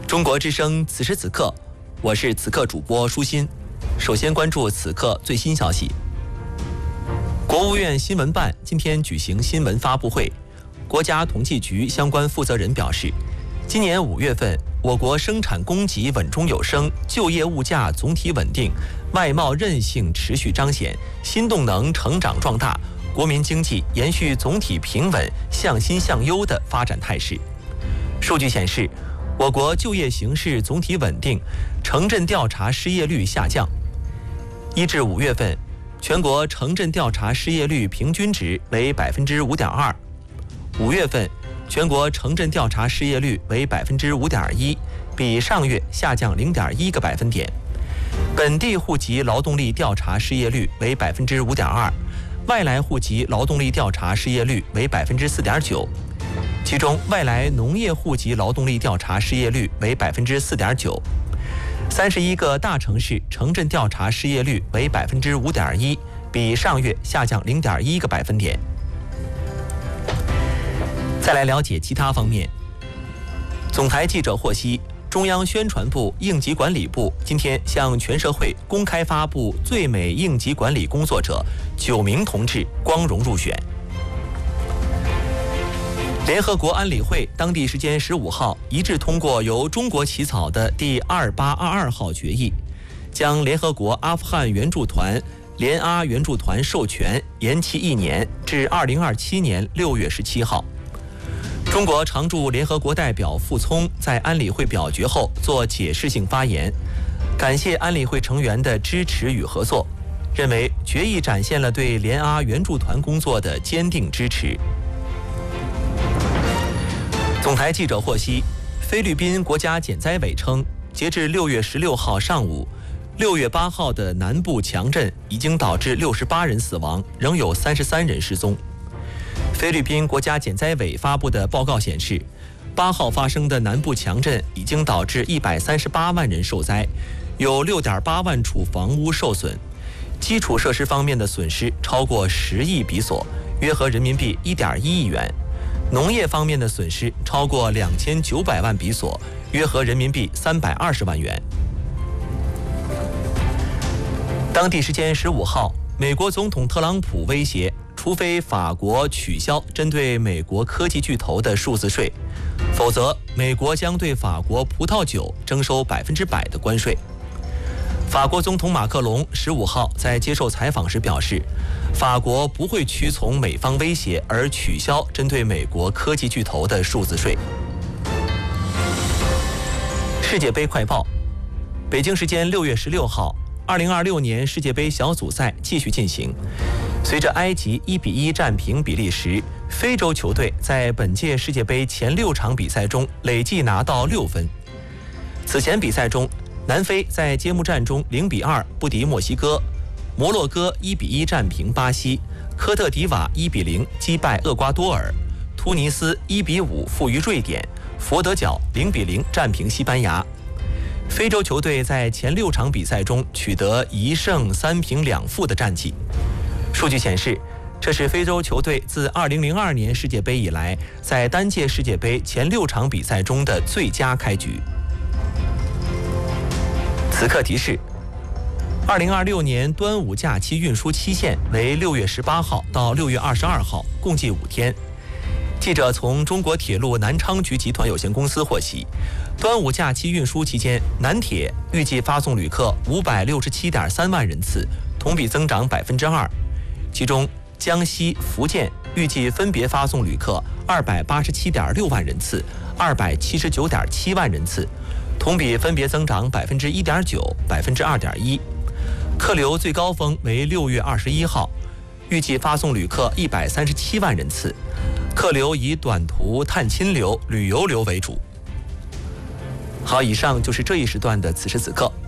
中国之声此时此刻，我是此刻主播舒心。首先关注此刻最新消息。国务院新闻办今天举行新闻发布会，国家统计局相关负责人表示，今年5月份，我国生产供给稳中有升，就业物价总体稳定，外贸韧性持续彰显，新动能成长壮大，国民经济延续总体平稳、向新向优的发展态势。数据显示，我国就业形势总体稳定，城镇调查失业率下降。1至5月份，全国城镇调查失业率平均值为 5.2%。5月份，全国城镇调查失业率为 5.1%， 比上月下降 0.1个百分点。本地户籍劳动力调查失业率为 5.2%， 外来户籍劳动力调查失业率为 4.9%。其中，外来农业户籍劳动力调查失业率为 4.9%。31个大城市城镇调查失业率为 5.1%， 比上月下降 0.1个百分点。再来了解其他方面。总台记者获悉，中央宣传部应急管理部今天向全社会公开发布最美应急管理工作者9名同志光荣入选。联合国安理会当地时间15号一致通过由中国起草的第2822号决议，将联合国阿富汗援助团联阿援助团授权延期1年至2027年6月17号。中国常驻联合国代表傅聪在安理会表决后做解释性发言，感谢安理会成员的支持与合作，认为决议展现了对联阿援助团工作的坚定支持。总台记者获悉，菲律宾国家减灾委称，截至6月16号上午，6月8号的南部强震已经导致68人死亡，仍有33人失踪。菲律宾国家减灾委发布的报告显示，8号发生的南部强震已经导致138万人受灾，有6.8万处房屋受损，基础设施方面的损失超过10亿比索，约合人民币1.1亿元。农业方面的损失超过2900万比索，约合人民币320万元。当地时间15号，美国总统特朗普威胁，除非法国取消针对美国科技巨头的数字税，否则美国将对法国葡萄酒征收100%的关税。法国总统马克龙15号在接受采访时表示，法国不会屈从美方威胁而取消针对美国科技巨头的数字税。世界杯快报，北京时间6月16号，2026年世界杯小组赛继续进行。随着埃及1-1战平比利时，非洲球队在本届世界杯前6场比赛中累计拿到6分。此前比赛中，南非在揭幕战中0-2不敌墨西哥，摩洛哥1-1战平巴西，科特迪瓦1-0击败厄瓜多尔，突尼斯1-5负于瑞典，佛得角0-0战平西班牙。非洲球队在前6场比赛中取得1胜3平2负的战绩。数据显示，这是非洲球队自2002年世界杯以来在单届世界杯前6场比赛中的最佳开局。此刻提示：2026年端午假期运输期限为6月18号到6月22号，共计5天。记者从中国铁路南昌局集团有限公司获悉，端午假期运输期间，南铁预计发送旅客567.3万人次，同比增长2%。其中，江西、福建预计分别发送旅客287.6万人次、279.7万人次，同比分别增长1.9%、2.1%。客流最高峰为6月21号，预计发送旅客137万人次，客流以短途探亲流、旅游流为主。好，以上就是这一时段的此时此刻。